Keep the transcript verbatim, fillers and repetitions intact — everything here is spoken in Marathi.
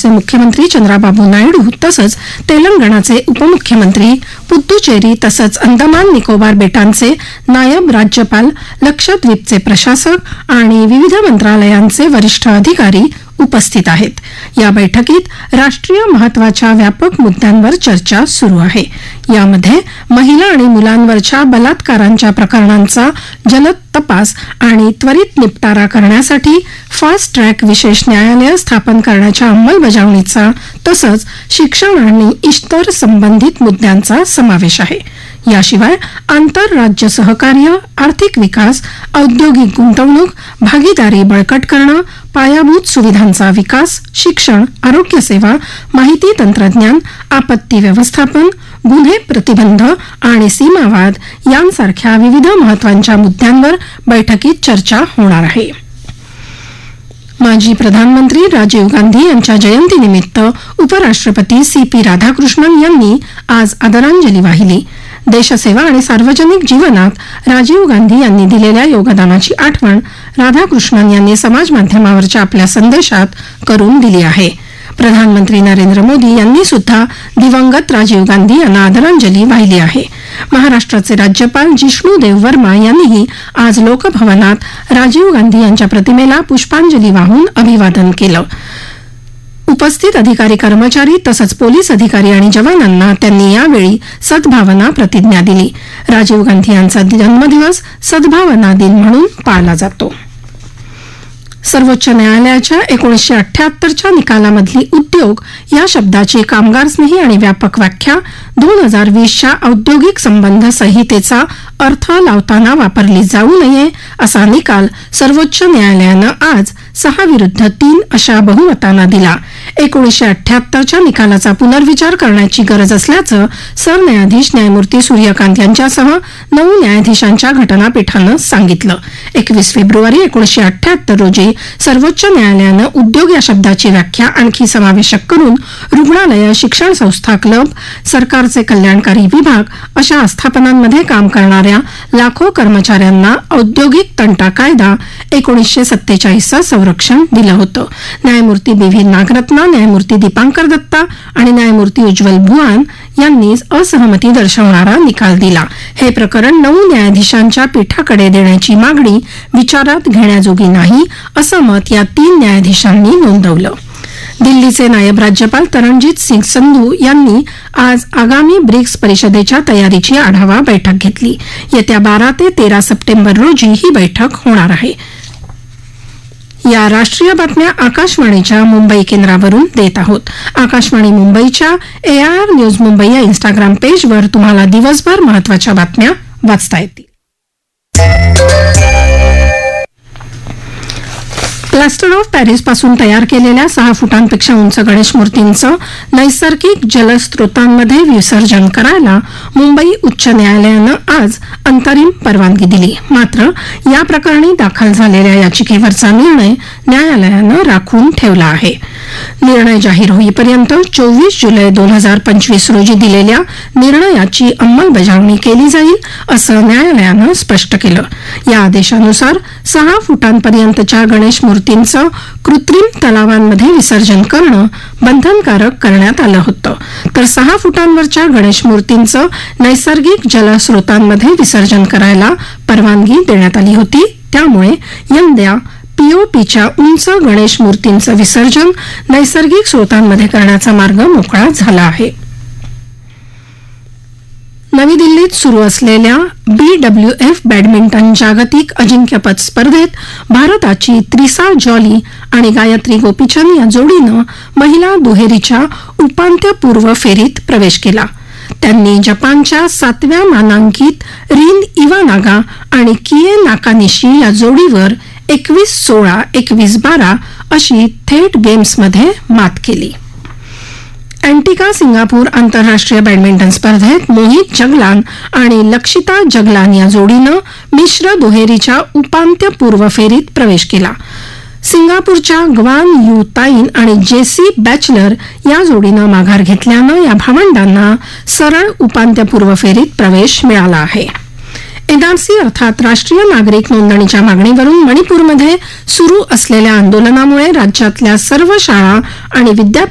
आंध्रप्रदेशचे मुख्यमंत्री चंद्राबाबू नायडू तसंच तेलंगणाचे उपमुख्यमंत्री, पुद्दुचेरी तसंच अंदमान निकोबार बेटांचे नायब राज्यपाल, लक्षद्वीपचे प्रशासक आणि विविध मंत्रालयांचे वरिष्ठ अधिकारी उपस्थित आहेत. या बैठकीत राष्ट्रीय महत्वाच्या व्यापक मुद्द्यांवर चर्चा सुरू आहे. यामध्ये महिला आणि मुलांवरच्या बलात्कारांच्या प्रकरणांचा जलद तपास आणि त्वरित निपटारा करण्यासाठी फास्ट ट्रॅक विशेष न्यायालय स्थापन करण्याच्या अंमलबजावणीचा तसंच शिक्षण आणि इतर संबंधित मुद्द्यांचा समावेश आहे. याशिवाय आंतरराज्य सहकार्य, आर्थिक विकास, औद्योगिक गुंतवणूक, भागीदारी बळकट करणं, पायाभूत सुविधांचा विकास, शिक्षण, आरोग्य सेवा, माहिती तंत्रज्ञान, आपत्ती व्यवस्थापन, गुन्हे प्रतिबंध आणि सीमावाद यांसारख्या विविध महत्वाच्या मुद्द्यांवर बैठकीत चर्चा होणार आहे. माजी प्रधानमंत्री राजीव गांधी यांच्या जयंतीनिमित्त उपराष्ट्रपती सी पी राधाकृष्णन यांनी आज आदरांजली वाहिली. देशसेवा आणि सार्वजनिक जीवनात राजीव गांधी यांनी दिलेल्या योगदानाची आठवण राधाकृष्णन यांनी समाजमाध्यमावरच्या आपल्या संदेशात करून दिली आहे. प्रधानमंत्री नरेंद्र मोदी यांनी सुद्धा दिवंगत राजीव गांधी यांना आदरांजली वाहिली आहे. महाराष्ट्राचे राज्यपाल जिष्णुदेव वर्मा यांनीही आज लोकभवनात राजीव गांधी यांच्या प्रतिमेला पुष्पांजली वाहून अभिवादन केलं. उपस्थित अधिकारी, कर्मचारी तसंच पोलीस अधिकारी आणि जवानांना त्यांनी यावेळी सद्भावना प्रतिज्ञा दिली. राजीव गांधी यांचा जन्मदिवस सद्भावना दिन म्हणून पाळला जातो. सर्वोच्च न्यायालयाच्या एकोणीसशे अठ्ठ्याहत्तरच्या निकालामधली उद्योग या शब्दाची कामगारस्नेही आणि व्यापक व्याख्या दोन हजार वीसच्या औद्योगिक संबंध संहितेचा अर्थ लावताना वापरली जाऊ नये असा निकाल सर्वोच्च न्यायालयानं आज सहा विरुद्ध तीन अशा बहुमतानं दिला. एकोणीसशे अठ्ठ्याहत्तरच्या निकालाचा पुनर्विचार करण्याची गरज असल्याचं सरन्यायाधीश न्यायमूर्ती सूर्यकांत यांच्यासह नऊ न्यायाधीशांच्या घटनापीठानं सांगितलं. एकवीस फेब्रुवारी एकोणीसशे अठ्ठ्याहत्तर रोजी सर्वोच्च न्यायालयानं उद्योग या शब्दाची व्याख्या आणखी समावेशक करून रुग्णालय, शिक्षण संस्था, क्लब, सरकारचे कल्याणकारी विभाग अशा आस्थापनांमध्ये काम करणाऱ्या लाखो कर्मचाऱ्यांना औद्योगिक तंटा कायदा एकोणीसशे सत्तेचाळीसचं संरक्षण दिलं होतं. न्यायमूर्ती बी व्ही नागरत्ना, न्यायमूर्ती दीपांकर दत्ता आणि न्यायमूर्ती उज्ज्वल भुआन यांनी असहमती दर्शवणारा निकाल दिला. हे प्रकरण नऊ न्यायाधीशांच्या पीठाकडे देण्याची मागणी विचारात घेण्याजोगी नाही असं मत या तीन न्यायाधीशांनी नोंदवलं. दिल्लीचे नायब राज्यपाल तरणजीत सिंग संधू यांनी आज आगामी ब्रिक्स परिषदेच्या तयारीची आढावा बैठक घेतली. येत्या बारा ते तेरा सप्टेंबर रोजी ही बैठक होणार आहे. या राष्ट्रीय बातम्या आकाशवाणीच्या मुंबई केंद्रावरून देत आहोत. आकाशवाणी मुंबईच्या ए आय आर न्यूज मुंबई या इंस्टाग्राम पेजवर तुम्हाला दिवसभर महत्वाच्या बातम्या वाचता येतील. प्लास्टर ऑफ पॅरिस पासून तयार केलेल्या सहा फुटांपेक्षा उंच गणेश मूर्तींचं नैसर्गिक जलस्रोतांमध्ये विसर्जन करायला मुंबई उच्च न्यायालयानं आज अंतरिम परवानगी दिली. मात्र या प्रकरणी दाखल झालेल्या याचिकेवरचा निर्णय न्यायालयानं राखून ठेवला आहे. निर्णय जाहीर होईपर्यंत चोवीस जुलै दोन हजार पंचवीस रोजी दिलेल्या निर्णयाची अंमलबजावणी केली जाईल असं न्यायालयानं स्पष्ट केलं. या आदेशानुसार सहा फुटांपर्यंतच्या गणेश मूर्तींचं कृत्रिम तलावांमध्ये विसर्जन करणं बंधनकारक करण्यात आलं होतं, तर सहा फुटांवरच्या गणेश मूर्तींचं नैसर्गिक जलस्रोतांमध्ये विसर्जन करायला परवानगी देण्यात आली होती. त्यामुळे यंदा पीओपीच्या उंच गणेश मूर्तींचं विसर्जन नैसर्गिक स्रोतांमध्ये करण्याचा मार्ग मोकळा झाला आहे. नवी दिल्लीत सुरू असलेल्या बी डब्ल्यू एफ बॅडमिंटन जागतिक अजिंक्यपद स्पर्धेत भारताची त्रिसा जॉली आणि गायत्री गोपीचंद या जोडीनं महिला दुहेरीच्या उपांत्यपूर्व फेरीत प्रवेश केला. त्यांनी जपानच्या सातव्या मानांकित रिन इवानागा आणि किए नाकानिशी या जोडीवर एकवीस सोळा, एकवीस बारा अशी थेट गेम्समध्ये मात केली. अँटिका सिंगापूर आंतरराष्ट्रीय बॅडमिंटन स्पर्धेत मोहित जगलान आणि लक्षिता जगलान या जोडीनं मिश्र दुहेरीच्या उपांत्यपूर्व फेरीत प्रवेश केला. सिंगापूरच्या ग्वान यू ताईन आणि जेसी बॅचलर या जोडीनं माघार घेतल्यानं या भावंडांना सरळ उपांत्यपूर्व फेरीत प्रवेश मिळाला आहे. एनआरसी अर्थात राष्ट्रीय नागरिक नोंदणीच्या मागणीवरून मणिपूरमध्ये सुरू असलेल्या आंदोलनामुळे राज्यातल्या सर्व शाळा आणि विद्यापीठ